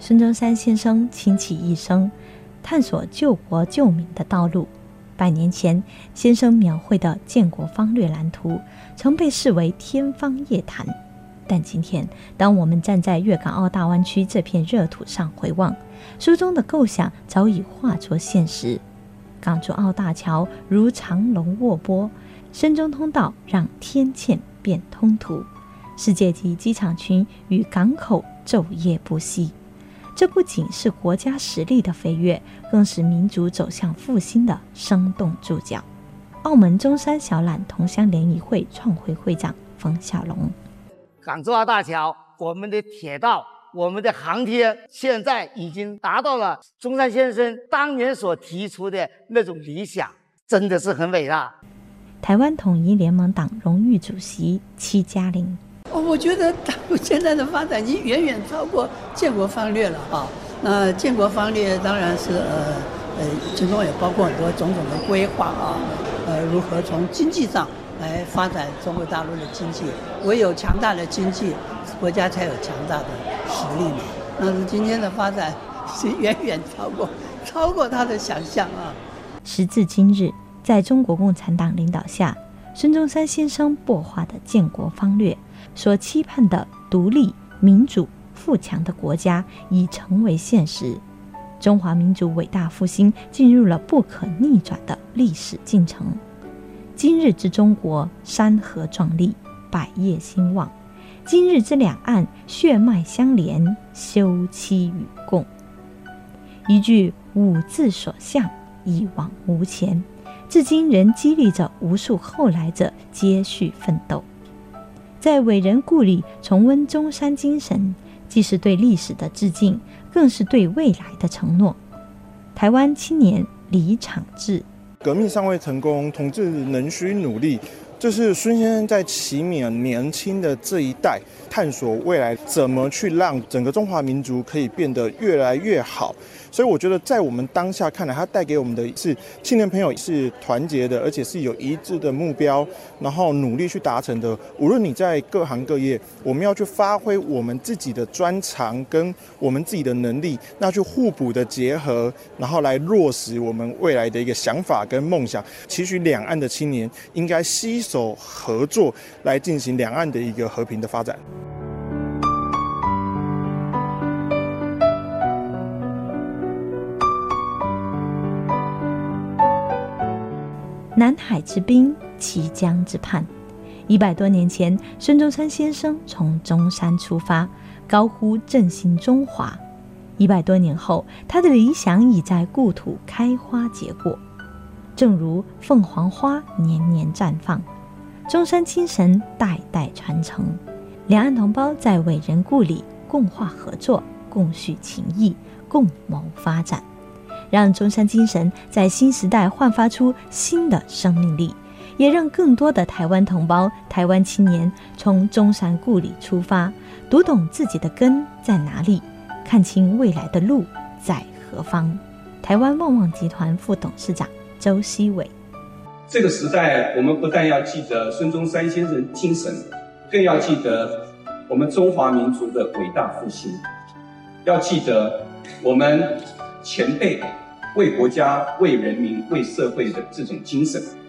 孙中山先生倾其一生，探索救国救民的道路。100年前，先生描绘的建国方略蓝图曾被视为天方夜谭。但今天，当我们站在粤港澳大湾区这片热土上回望，书中的构想早已化作现实。港珠澳大桥如长龙卧波，深中通道让天堑变通途，世界级机场群与港口昼夜不息。这不仅是国家实力的飞跃，更是民族走向复兴的生动注脚。澳门中山小榄同乡联谊会创会会长冯小龙： 港珠澳大桥，我们的铁道，我们的航天，现在已经达到了中山先生当年所提出的那种理想，真的是很伟大。 台湾统一联盟党荣誉主席戚家麟： 我觉得大陆现在的发展已经远远超过建国方略了啊。那建国方略当然是其中也包括很多种种的规划啊，如何从经济上来发展中国大陆的经济，唯有强大的经济，国家才有强大的实力嘛。那是今天的发展是远远超过他的想象啊。 时至今日，在中国共产党领导下，孙中山先生擘画的建国方略所期盼的独立、民主、富强的国家已成为现实。中华民族伟大复兴进入了不可逆转的历史进程。今日之中国，山河壮丽，百业兴旺；今日之两岸，血脉相连，休戚与共。一句五字所向，一往无前，至今仍激励着无数后来者接续奋斗。在伟人故里重温中山精神，既是对历史的致敬，更是对未来的承诺。台湾青年李昶志： 革命尚未成功，同志仍需努力。这是孙先生在启勉年轻的这一代，探索未来怎么去让整个中华民族可以变得越来越好。所以我觉得在我们当下看来，它带给我们的是青年朋友是团结的，而且是有一致的目标，然后努力去达成的。无论你在各行各业，我们要去发挥我们自己的专长跟我们自己的能力，那去互补的结合，然后来落实我们未来的一个想法跟梦想。期许两岸的青年应该携手合作，来进行两岸的一个和平的发展。 南海之滨，綦江之畔。100多年前，孙中山先生从中山出发，高呼振兴中华。100多年后，他的理想已在故土开花结果。正如凤凰花年年绽放，中山精神代代传承。两岸同胞在伟人故里共话合作，共叙情谊，共谋发展。让中山精神在新时代焕发出新的生命力，也让更多的台湾同胞、台湾青年从中山故里出发，读懂自己的根在哪里，看清未来的路在何方。台湾旺旺集团副董事长周希伟： 这个时代，我们不但要记得孙中山先生精神，更要记得我们中华民族的伟大复兴，要记得我们前辈为国家、为人民、为社会的这种精神。